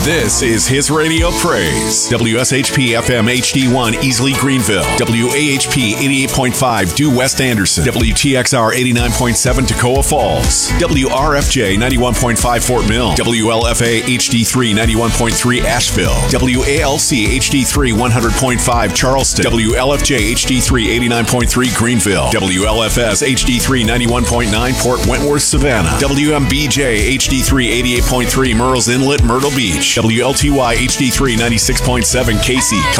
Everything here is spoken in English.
This is His Radio Praise. WSHP FM HD1 Easley Greenville. WAHP 88.5 Due West Anderson. WTXR 89.7 Toccoa Falls. WRFJ 91.5 Fort Mill. WLFA HD3 91.3 Asheville. WALC HD3 100.5 Charleston. WLFJ HD3 89.3 Greenville. WLFS HD3 91.9 Port Wentworth Savannah. WMBJ HD3 88.3 Murrells Inlet Myrtle Beach. WLTY HD3 96.7 Casey.